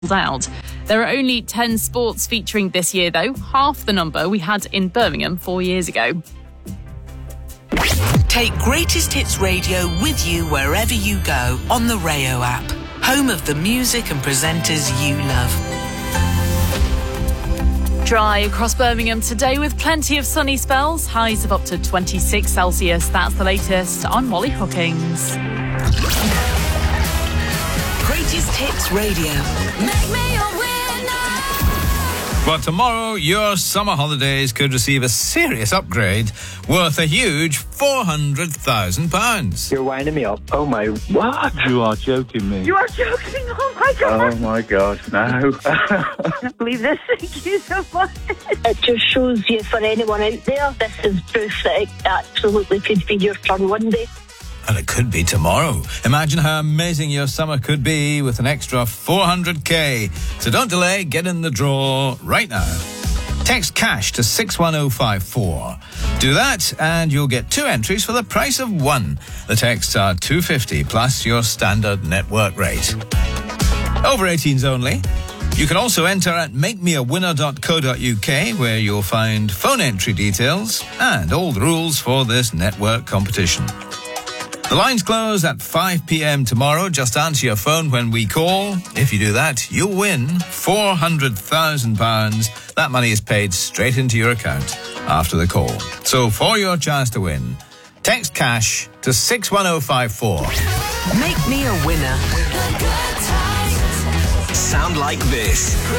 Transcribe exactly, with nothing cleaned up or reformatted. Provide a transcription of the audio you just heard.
out. There are only ten sports featuring this year, though, half the number we had in Birmingham four years ago. Take Greatest Hits Radio with you wherever you go on the Rayo app, home of the music and presenters you love. Dry across Birmingham today with plenty of sunny spells, highs of up to twenty-six Celsius. That's the latest. I'm Molly Hookings. Greatest Hits Radio. Make me a winner. But tomorrow, your summer holidays could receive a serious upgrade worth a huge four hundred thousand pounds. You're winding me up. Oh my, what? You are joking me. You are joking. Oh my God. Oh my God, no. I can't believe this. Thank you so much. It just shows you, for anyone out there, this is proof that it absolutely could be your turn one day. And it could be tomorrow. Imagine how amazing your summer could be with an extra four hundred k. So don't delay, get in the draw right now. Text cash to six one oh five four. Do that and you'll get two entries for the price of one. The texts are two hundred fifty plus your standard network rate. Over eighteens only. You can also enter at make me a winner dot co dot uk, where you'll find phone entry details and all the rules for this network competition. The lines close at five p.m. tomorrow. Just answer your phone when we call. If you do that, you'll win four hundred thousand pounds. That money is paid straight into your account after the call. So for your chance to win, text cash to six one oh five four. Make me a winner. Sound like this.